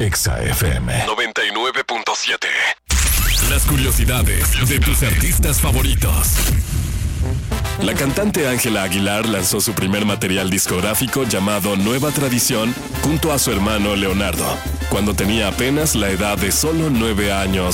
Exa FM 99.7. Las curiosidades de tus artistas favoritos. La cantante Ángela Aguilar lanzó su primer material discográfico llamado Nueva Tradición junto a su hermano Leonardo, cuando tenía apenas la edad de solo 9 años